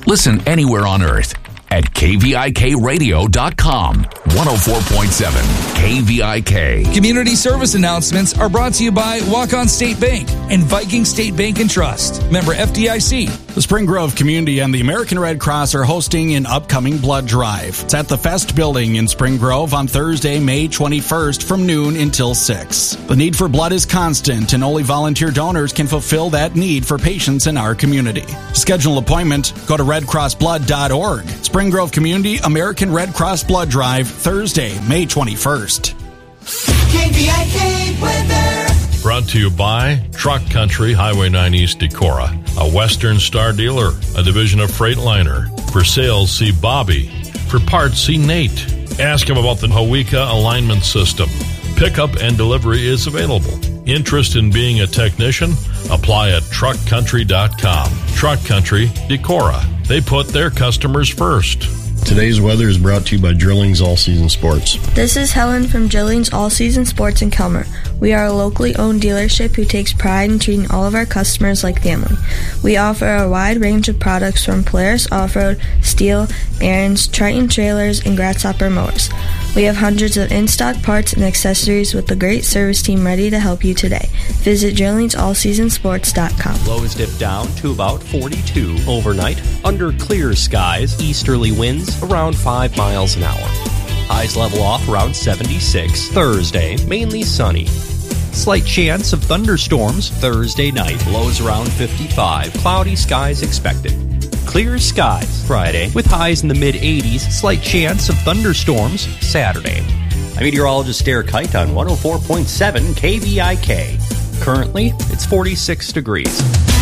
Listen anywhere on earth at kvikradio.com. 104.7 KVIK. Community service announcements are brought to you by Walk-On State Bank and Viking State Bank and Trust. Member FDIC. The Spring Grove community and the American Red Cross are hosting an upcoming blood drive. It's at the Fest Building in Spring Grove on Thursday, May 21st from noon until 6. The need for blood is constant, and only volunteer donors can fulfill that need for patients in our community. To schedule an appointment, go to redcrossblood.org. Spring Grove Community American Red Cross Blood Drive, Thursday, May 21st. KVIK weather. Brought to you by Truck Country, Highway 9 East Decorah, a Western Star dealer, a division of Freightliner. For sales, see Bobby. For parts, see Nate. Ask him about the Hawika alignment system. Pickup and delivery is available. Interest in being a technician? Apply at truckcountry.com. Truck Country, Decorah. They put their customers first. Today's weather is brought to you by Drilling's All Season Sports. This is Helen from Drilling's All Season Sports in Kelmer. We are a locally owned dealership who takes pride in treating all of our customers like family. We offer a wide range of products from Polaris Off-Road, Steel, Aaron's, Triton trailers, and Grasshopper mowers. We have hundreds of in-stock parts and accessories with a great service team ready to help you today. Visit Drilling'sAllSeasonSports.com. Lows dip down to about 42 overnight. Under clear skies, easterly winds around 5 miles an hour. Highs level off around 76. Thursday, mainly sunny. Slight chance of thunderstorms Thursday night. Lows around 55. Cloudy skies expected. Clear skies Friday with highs in the mid-80s. Slight chance of thunderstorms Saturday. I'm meteorologist Derek Kite on 104.7 KVIK. Currently, it's 46 degrees.